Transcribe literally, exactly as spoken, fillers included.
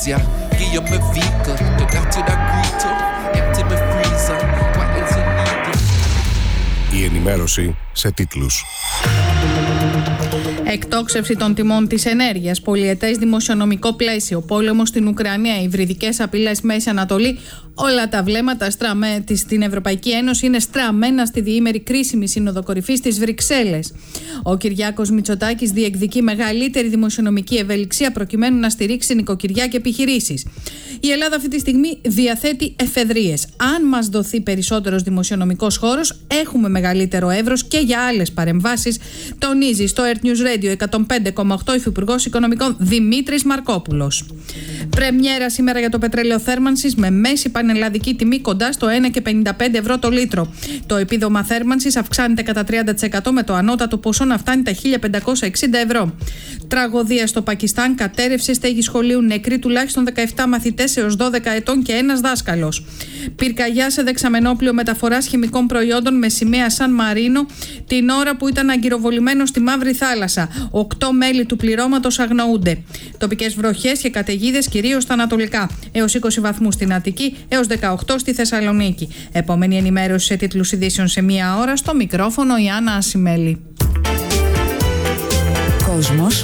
easier. Give you my vehicle, you got to agree to. Empty my freezer, what else you need? Η ενημέρωση σε τίτλους. Εκτόξευση των τιμών της ενέργειας, πολυετές δημοσιονομικό πλαίσιο, πόλεμο στην Ουκρανία, υβριδικές απειλές Μέση Ανατολή. Όλα τα βλέμματα στραμμέ, στην Ευρωπαϊκή Ένωση είναι στραμμένα στη διήμερη κρίσιμη σύνοδο κορυφής στις Βρυξέλλες. Ο Κυριάκος Μητσοτάκης διεκδικεί μεγαλύτερη δημοσιονομική ευελιξία προκειμένου να στηρίξει νοικοκυριά και επιχειρήσεις. Η Ελλάδα αυτή τη στιγμή διαθέτει εφεδρείες. Αν μας δοθεί περισσότερος δημοσιονομικός χώρος, έχουμε μεγαλύτερο εύρος και για άλλες παρεμβάσεις, τονίζει στο Earth News Radio εκατόν πέντε κόμμα οκτώ Υφυπουργός Οικονομικών Δημήτρης Μαρκόπουλος. Πρεμιέρα σήμερα για το πετρέλαιο θέρμανσης με μέση πανελλαδική τιμή κοντά στο ένα κόμμα πενήντα πέντε ευρώ το λίτρο. Το επίδομα θέρμανσης αυξάνεται κατά τριάντα τοις εκατό με το ανώτατο ποσό να φτάνει τα χίλια πεντακόσια εξήντα ευρώ. Τραγωδία στο Πακιστάν, κατέρευσε στέγη σχολείου, νεκροί τουλάχιστον δεκαεπτά μαθητές έως δώδεκα ετών και ένας δάσκαλος. Πυρκαγιά σε δεξαμενόπλιο μεταφοράς χημικών προϊόντων με σημαία Σαν Μαρίνο την ώρα που ήταν αγκυροβολημένο στη Μαύρη Θάλασσα. Οκτώ μέλη του πληρώματος αγνοούνται. Τοπικές βροχές και καταιγίδες κυρίως στα ανατολικά. Έως είκοσι βαθμούς στην Αττική, έως δεκαοκτώ στη Θεσσαλονίκη. Επόμενη ενημέρωση σε τίτλους ειδήσεων σε μία ώρα. Στο μικρόφωνο η Άννα Ασημέλη. Κόσμος